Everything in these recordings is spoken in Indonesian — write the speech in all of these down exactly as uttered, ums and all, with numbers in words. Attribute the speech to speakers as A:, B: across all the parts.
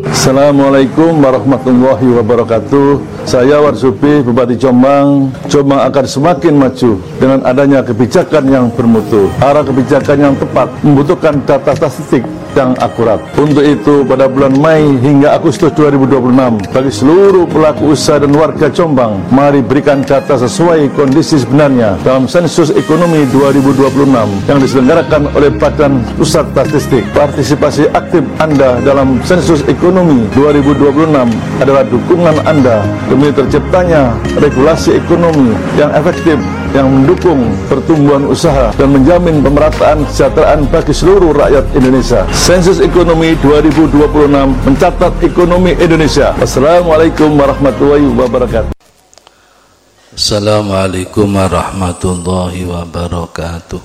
A: Assalamualaikum warahmatullahi wabarakatuh. Saya Warsupi, Bupati Jombang. Jombang akan semakin maju dengan adanya kebijakan yang bermutu. Arah kebijakan yang tepat membutuhkan data statistik yang akurat. Untuk itu, pada bulan Mei hingga Agustus dua ribu dua puluh enam, bagi seluruh pelaku usaha dan warga Jombang, mari berikan data sesuai kondisi sebenarnya dalam sensus ekonomi dua ribu dua puluh enam yang diselenggarakan oleh Badan Pusat Statistik. Partisipasi aktif Anda dalam sensus ekonomi dua ribu dua puluh enam adalah dukungan Anda demi terciptanya regulasi ekonomi yang efektif, yang mendukung pertumbuhan usaha dan menjamin pemerataan kesejahteraan bagi seluruh rakyat Indonesia. Sensus ekonomi dua ribu dua puluh enam mencatat ekonomi Indonesia. Wassalamualaikum warahmatullahi wabarakatuh.
B: Assalamualaikum warahmatullahi wabarakatuh.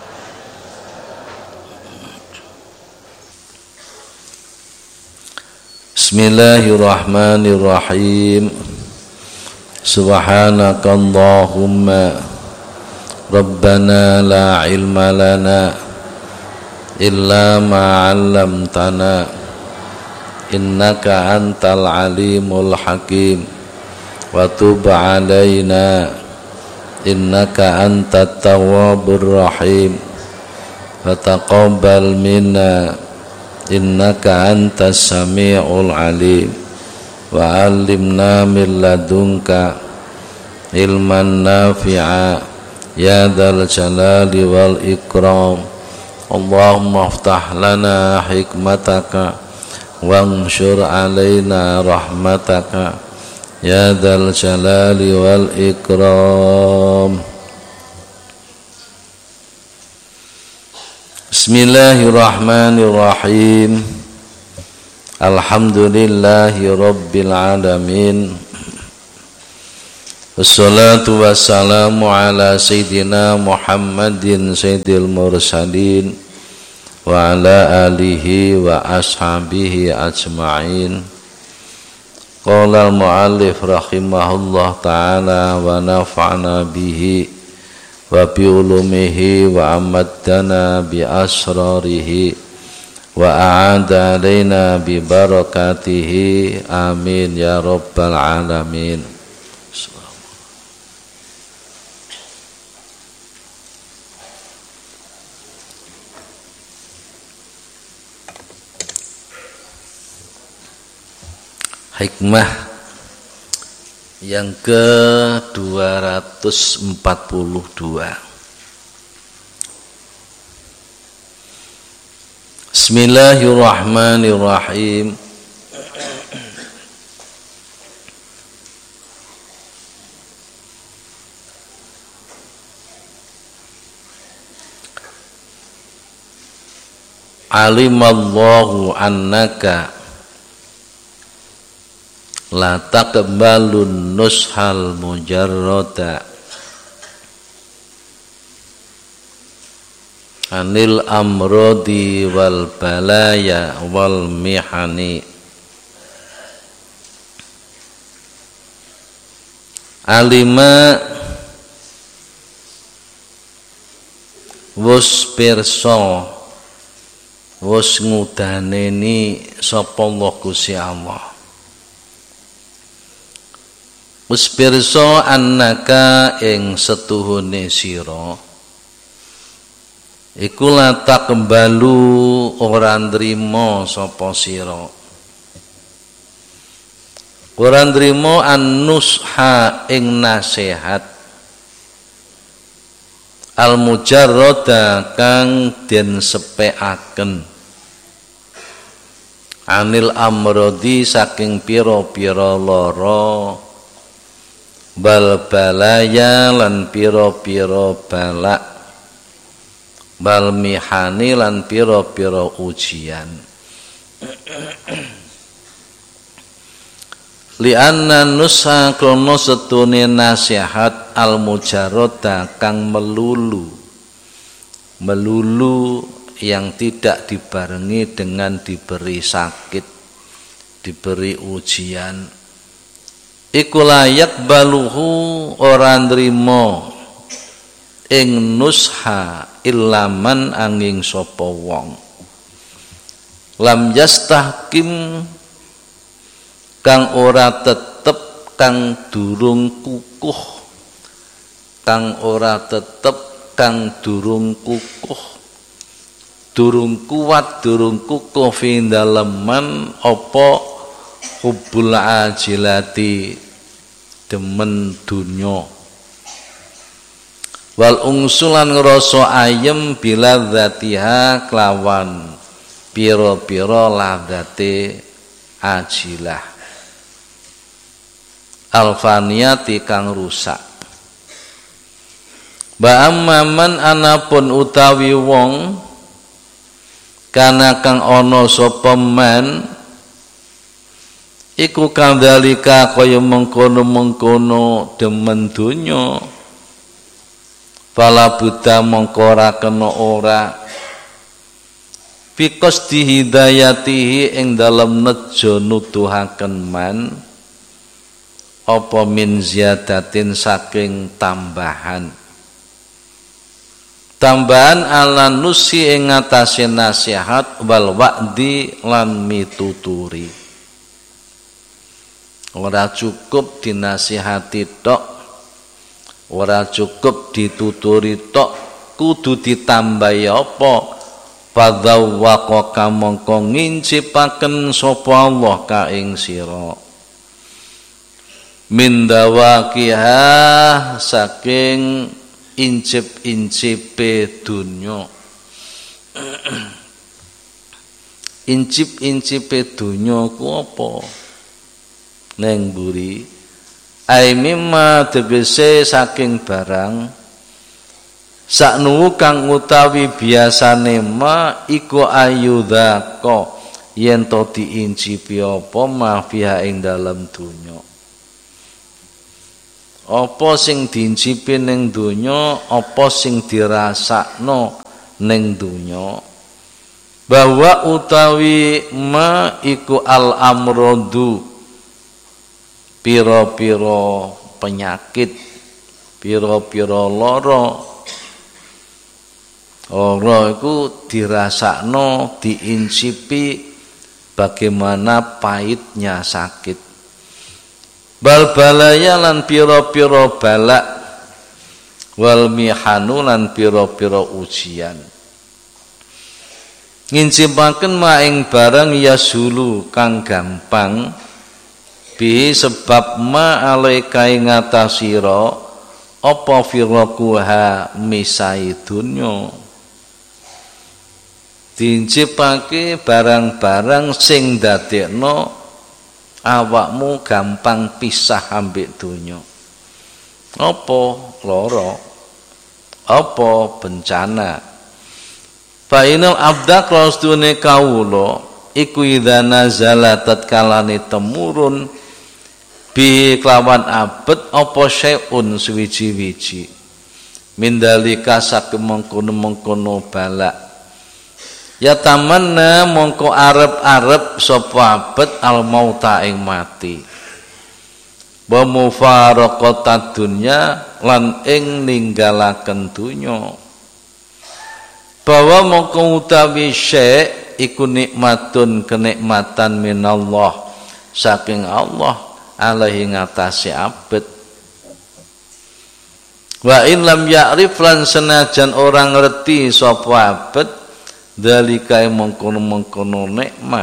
B: Bismillahirrahmanirrahim. Subhanakallahumma Rabbana la ilma lana illa ma 'allamtana innaka antal alimul hakim wa tub 'alaina innaka antat tawwabur rahim wa taqabbal minna innaka antas sami'ul alim wa 'allimna min ladunka ilman nafi'a ya dzal jalali wal ikram. Allahumma aftah lana hikmataka wanshur alaina rahmataka ya dzal jalali wal ikram. Bismillahirrahmanirrahim. Alhamdulillahi rabbil alamin. Wassalatu wassalamu ala sayyidina Muhammadin sayyidil mursalin wa ala alihi wa ashabihi ajma'in. Qala al-mu'allif rahimahullah ta'ala wa nafa'na bihi wa bi ulumihi wa amaddana bi asrarihi wa a'ada alaina bi barakatihi amin ya rabbal alamin. Hikmah yang ke dua ratus empat puluh dua. Bismillahirrahmanirrahim. Alimallahu annaka la taqbalun nushal mujarrada anil amrodi wal balaya wal mihani. Alima wus pirsa wus ngudaneni sapa Allah Gusti Allah. Wis pirsa annaka ing setuhune sira iku la taqbalu ora nrimo sapa sira ora nrimo an-nusha ing nasihat al-mujarrada kang den sepeaken anil amrodi saking pira-pira lara bal balaya lan pira-pira balak bal mihani lan pira-pira ujian. Li anna nusa krono setune nasihat al mujarrada kang melulu melulu yang tidak dibarengi dengan diberi sakit, diberi ujian. Iku layak baluhu ora nrimo ing nusha ilaman angin sapa wong lam yastahkim kang ora tetep kang durung kukuh kang ora tetep kang durung kukuh durung kuat durung kukuh fi daleman apa hubbul ajilati demen dunya wal ungsulan ngrasa ayem bila dzatiha kelawan pira-pira ladate ajilah alfaniyati kang rusak ba amman anapun utawi wong kana kang ana sapa man iku kandhalika kaya mengkono-mengkono demen donya fala buddha mongko ora kena ora bikos dihidayatihi ing dalem nejo nuduhaken man apa min ziyadatin saking tambahan tambahan ala nusi ing ngatasé nasihat wal wa'di lan mituturi ora cukup dinasihati tok ora cukup dituturi tok kudu ditambahi apa fadzawwaqa mongko ngincipaken sapa Allah ka ing sira min dawaqiha saking incip-incipe dunya incip-incipe dunya ku apa neng buri ai mimma tegese saking barang saknu kang utawi biasane ma iku ayudaka yen to diincipi apa mafiha ing dalem donya apa sing diincipi ning donya apa sing dirasakno ning donya bahwa utawi ma iku al amrodu pira-pira penyakit pira-pira lara ora iku dirasakno diincipi bagaimana pahitnya sakit bal balaya lan pira-pira balak wal mihanu lan pira-pira ujian ngincipaken maing barang yasulu kang gampang bi sebab ma alaika ing atasira apa firaquha misai dunya diincipake barang-barang sing dadekno awakmu gampang pisah ambek donya apa lara apa bencana fa inal abda krastune kawula iku idza nazala tatkalane temurun bi kelawan abet apa syai'un suwiji-wiji mindalika saking mengkono-mengkono balak ya tamanna mongko arep-arep sapa abet al mauta ing mati wa mufaraqatad dunya lan ing ninggalaken dunya bahwa mongko utawi syai' iku nikmatun kenikmatan minallah saking Allah alaihi ngatasi abet wa in lam ya'rif lan senajan orang ngerti sapa abet dalika mengkono-mengkono nikmat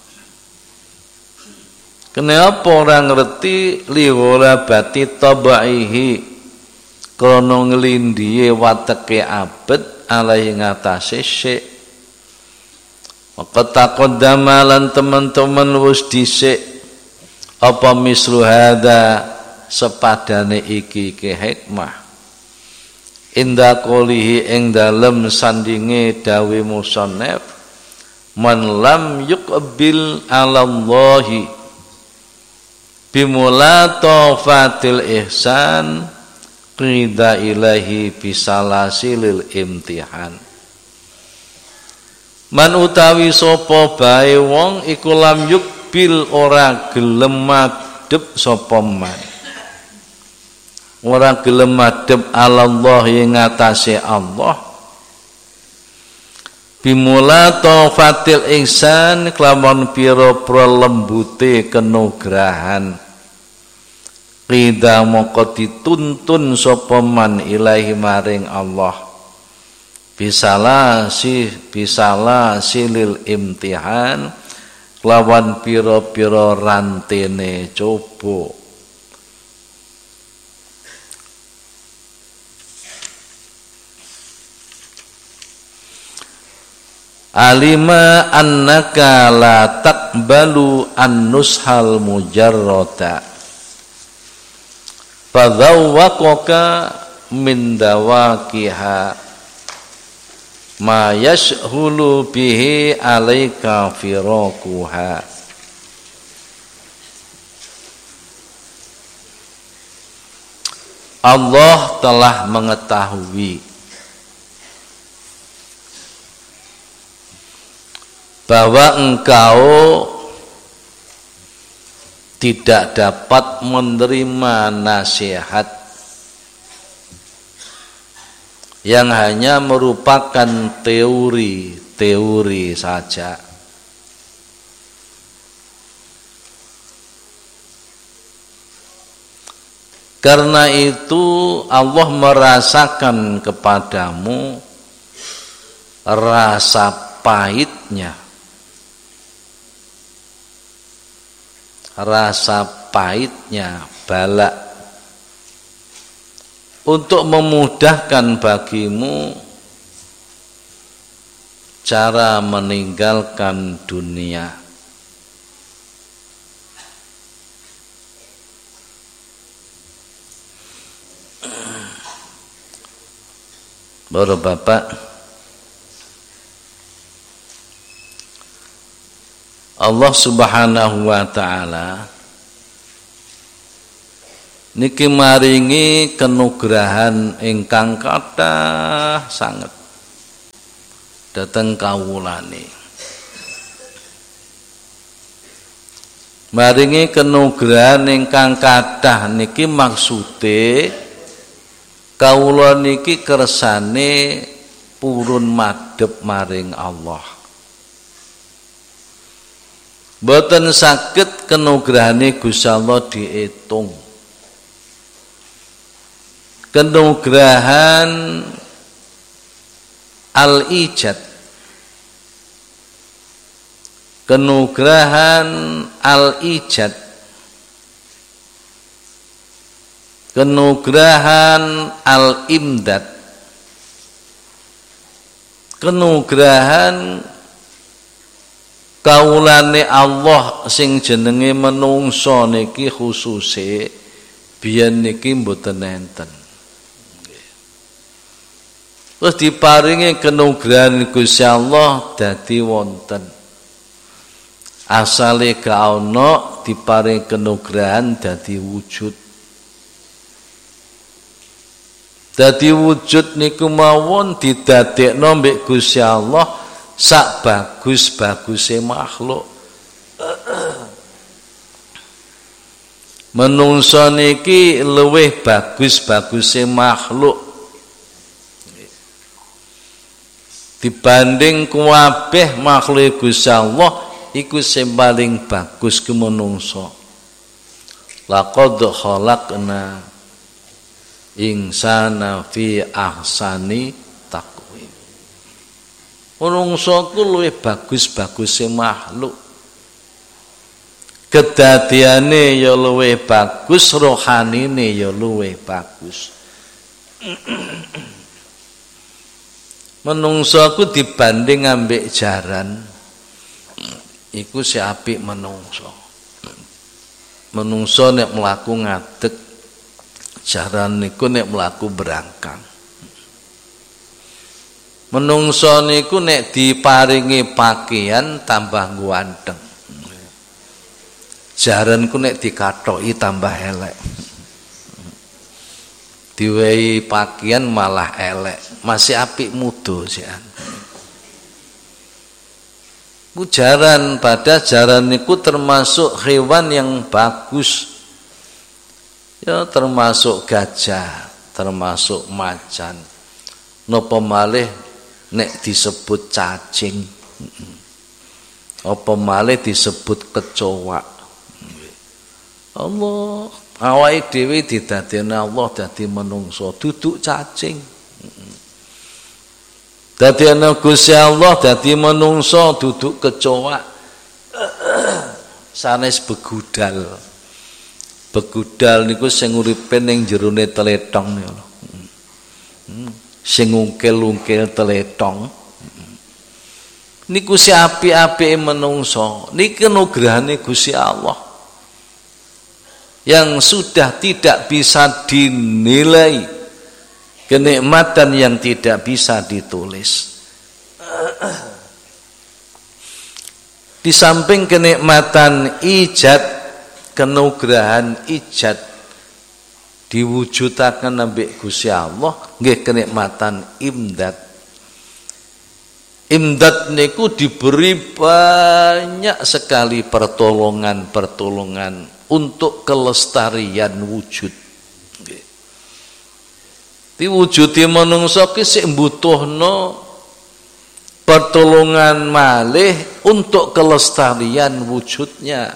B: kenapa orang ngerti liwala bati tabaihi krana nglindhihe wateke abet alaihi ngatasi syai' maka taqaddama lan teman-teman wis dhisik apa mislu hadza sepadane iki ke hikmah inda qolihi ing dalem sandinge dawe musannaf man lam yuqbil ala Allahi bimulatafatil ihsan qida ilahi bisalasilil imtihan man utawi sapa bae wong iku lam yukbil ora gelem madhep sapa man ora gelem madhep Allah ing ngatasé Allah bimula taufatil ihsan kelawan pira-pira lembute kenugrahan qida moko dituntun sapa man ilahi maring Allah bisalah si bisalah silil imtihan kelawan pira-pira rantene coba alima annaka la taqbalu an-nushal mujarrada fadhawwaqaka min dawaqiha ma yashhulu bihi alaika firaquha. Allah telah mengetahui bahwa engkau tidak dapat menerima nasihat yang hanya merupakan teori-teori saja. Karena itu Allah merasakan kepadamu rasa pahitnya rasa pahitnya bala untuk memudahkan bagimu cara meninggalkan dunia. Baru Bapak, Allah Subhanahu wa taala niki maringi kenugrahan ingkang kathah sanget dhateng kawulane. Maringi kenugrahan ingkang kathah niki maksude kawula niki kersane purun madhep maring Allah. Boten saged kenugrahane Gusti Allah diitung. Kenugrahan al-ijad, kenugrahan al-ijad, kenugrahan al-imdad, kenugrahan kaulane Allah sing jenenge menungso niki khususe biyen niki mboten enten. Terus diparingi kenugrahan Gusti Allah dadi wonten. Asale ga ana diparingi kenugrahan dadi wujud. Dadi wujud niku mawon didadekno mbek Gusti Allah sak bagus-baguse makhluk. Menungso niki luwih bagus-baguse makhluk dibanding kabeh makhluk Gusti Allah iku sing paling bagus ke menungso. Laqad khalaqna insana fi ahsani taqwim. Menungso ku luwih bagus-baguse makhluk. Kedadiane ya luwih bagus, rohanine ya luwih bagus. Menungso ku dibanding ambek jaran iku si apik menungso. Menungso nek mlaku ngadeg, jaran niku nek mlaku berangkang. Menungso niku nek diparingi pakaian tambah ganteng. Jaran ku nek dikathoki tambah elek. Diwehi pakaian malah elek, masih apik mudo sian. Jaran pada jaran niku termasuk hewan yang bagus. Ya termasuk gajah, termasuk macan. Napa malih nek disebut cacing, apa malih disebut kecoa. Allah awake dhewe didadekne Allah dadi menungso duduk cacing. Dadi ana Gusti Allah dadi menungso duduk kecoa. Sanes begudal. Begudal niku sing uripe ning jerone tletong niku lho. Sing ungkil-ungkil tletong. Niku si apik-apike menungso. Niki nugrahane Gusti Allah. Yang sudah tidak bisa dinilai. Kenikmatan yang tidak bisa ditulis. Di samping kenikmatan ijad, kenugrahan ijad diwujudaken ambek Gusti Allah, nggih kenikmatan imdad. Imdad niku diberi banyak sekali pertolongan-pertolongan untuk kelestarian wujud. Diwujudi manungsa ki sik mbutuhno pertolongan malih untuk kelestarian wujudnya.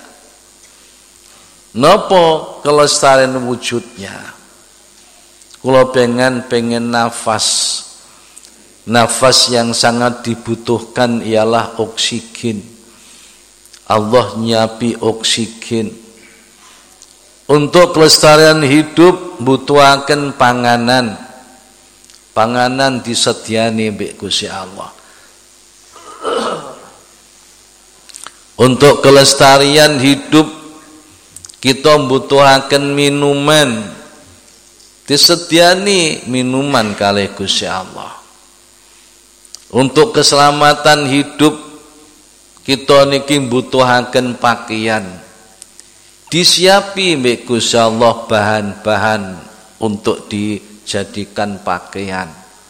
B: Napa kelestarian wujudnya? Kula pengen pengen nafas. Nafas yang sangat dibutuhkan ialah oksigen. Allah nyapi oksigen. Untuk kelestarian hidup butuhaken panganan. Panganan disediani mbek Gusti Allah. Untuk kelestarian hidup kita butuhaken minuman. Disediani minuman kalih Gusti Allah. Untuk keselamatan hidup kita niki butuhaken pakaian. Disiapi mbek Gusti Allah bahan-bahan untuk dijadikan pakaian.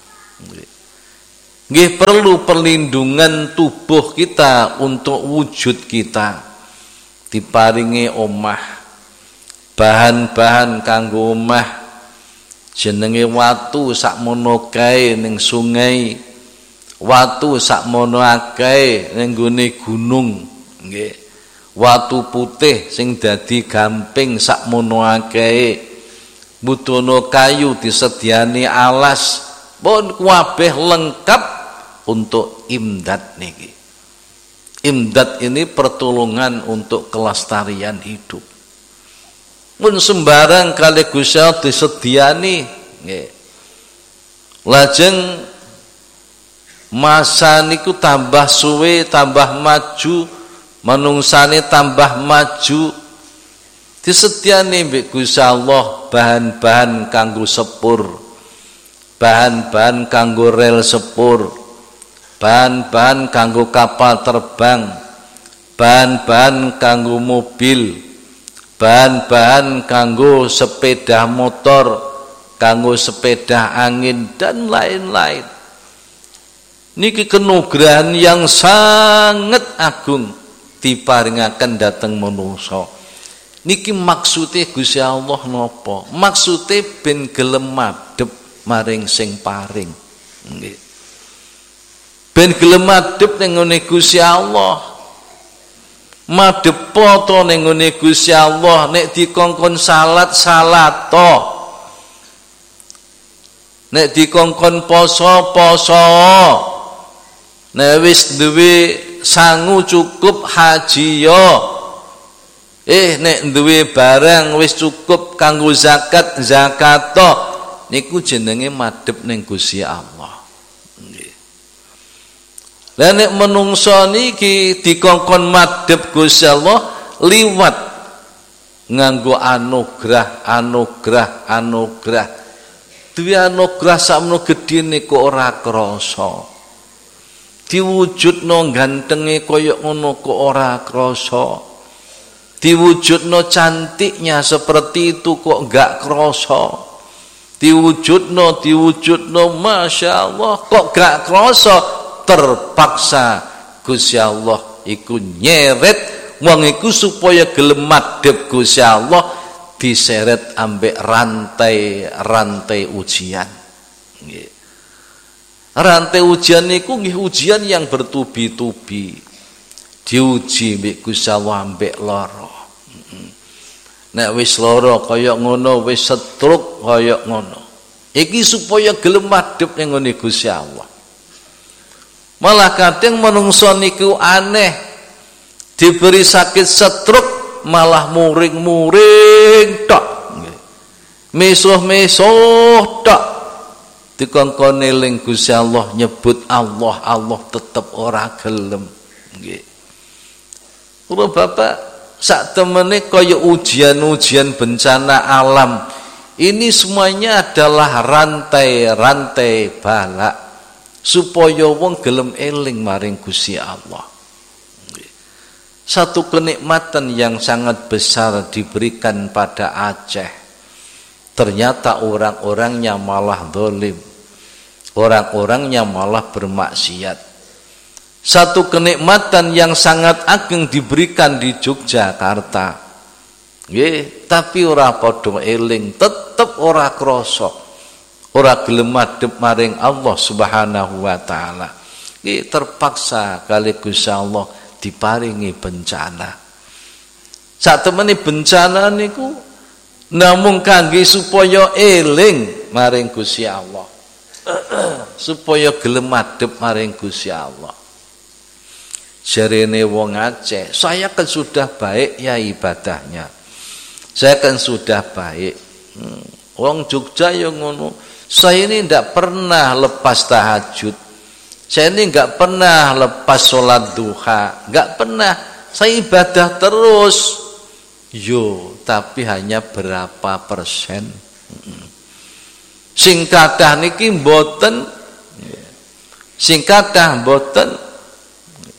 B: Nggih perlu perlindungan tubuh kita untuk wujud kita. Diparingi omah. Bahan-bahan kanggo omah. Jenenge watu sakmono kae ning sungai. Watu sakmono akeh ning gone gunung. Nggih. Watu putih sing dadi gamping sakmono akeh. Butuhno kayu disediani alas. Pun kabeh lengkap untuk imdad niki. Imdad ini pertolongan untuk kelestarian hidup. Mun sembarang kali Gusti Allah disediani nggih. Lajeng masa niku tambah suwe, tambah maju. Manungsane tambah maju, disediani mbek Gusti Allah bahan-bahan kanggo sepur, bahan-bahan kanggo rel sepur, bahan-bahan kanggo kapal terbang, bahan-bahan kanggo mobil, bahan-bahan kanggo sepeda motor, kanggo sepeda angin dan lain-lain. Niki kenugrahan yang sangat agung diparingaken dhateng manungsa. Niki maksude Gusti Allah napa? Maksude ben gelem madhep maring sing paring. Nggih. Ben gelem madhep ning ngene Gusti Allah. Madhep to ning ngene Gusti Allah, nek dikongkon salat salat to. Nek dikongkon poso poso. Nek wis duwe sangu cukup haji yo. Eh nek duwe barang wis cukup kanggo zakat zakat to. Niku jenenge madhep ning Gusti Allah. Nggih. Lah nek menungso niki dikongkon madhep Gusti Allah liwat nganggo anugrah anugrah anugrah. Duwe anugrah sakmono gedene kok ora krasa. Diwujudno gantenge kaya ngono kok ora krasa. Diwujudno cantiknya seperti itu kok enggak krasa. Diwujudno diwujudno Masya Allah kok enggak krasa. Terpaksa Gusti Allah iku nyeret wong iku supaya gelem madhep Gusti Allah diseret ambek rantai-rantai ujian. Nggih. Rantai ujian niku nggih ujian yang bertubi-tubi. Diuji mbek Gusti Allah mbek lara. Nek wis lara kaya ngono, wis setruk kaya ngono. Iki supaya gelem madhep ning ngene Gusti Allah. Malah kadang menungso niku aneh, diberi sakit setruk malah muring-muring tok. Mesuh-mesuh tok. Dikongkon eling Gusti Allah nyebut Allah, Allah tetep ora gelem. Nggih. Kula Bapak sak temene kaya ujian-ujian bencana alam. Ini semuanya adalah rantai-rantai bala supaya wong gelem eling maring Gusti Allah. Satu kenikmatan yang sangat besar diberikan pada Aceh. Ternyata orang-orangnya malah zalim. Orang-orangnya malah bermaksiat. Satu kenikmatan yang sangat ageng diberikan di Yogyakarta. Nggih, tapi ora padha eling, tetep ora krasa. Ora gelem madhep maring Allah Subhanahu wa taala. Nggih, terpaksa kali Gusti Allah diparingi bencana. Satemene bencana niku namung kangge supaya eling maring Gusti Allah. Supaya gelem madhep maring Gusti Allah. Jarene wong Aceh, saya kan sudah baik ya ibadahnya. Saya kan sudah baik. Hmm. Wong Jogja yang ngono. Saya ini tidak pernah lepas tahajud. Saya ini nggak pernah lepas sholat duha. Nggak pernah. Saya ibadah terus. Yo, tapi hanya berapa persen. Hmm. Sing kathah niki mboten. Sing kathah mboten.